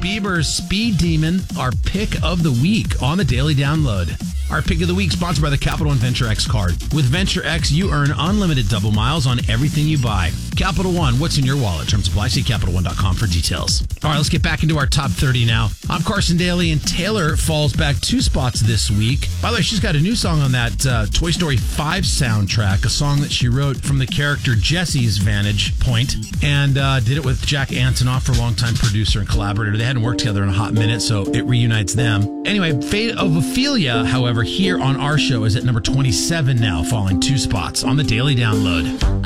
Bieber's Speed Demon, our pick of the week on the Daily Download. Our pick of the week sponsored by the Capital One Venture X card. With Venture X, you earn unlimited double miles on everything you buy. Capital One, what's in your wallet? Terms apply. See CapitalOne.com for details. All right, let's get back into our top 30 now. I'm Carson Daly, and Taylor falls back 2 spots this week. By the way, she's got a new song on that Toy Story 5 soundtrack, a song that she wrote from the character Jesse's vantage point, and did it with Jack Antonoff, her longtime producer and collaborator. They hadn't worked together in a hot minute, so it reunites them. Anyway, Fate of Ophelia, however, here on our show is at number 27 now, falling 2 spots on the Daily Download.